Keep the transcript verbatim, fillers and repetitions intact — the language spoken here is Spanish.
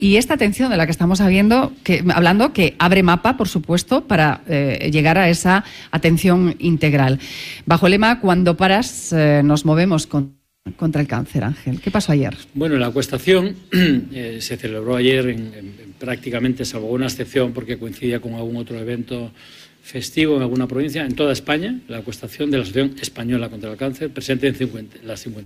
Y esta atención de la que estamos hablando, que, hablando, que abre mapa, por supuesto, para eh, llegar a esa atención integral. Bajo el lema "Cuando paras, eh, nos movemos con, contra el cáncer". Ángel, ¿qué pasó ayer? Bueno, la acuestación eh, se celebró ayer en, en, en prácticamente, salvo una excepción, porque coincidía con algún otro evento festivo en alguna provincia, en toda España, la acuestación de la Asociación Española contra el Cáncer, presente en cincuenta, las cincuenta.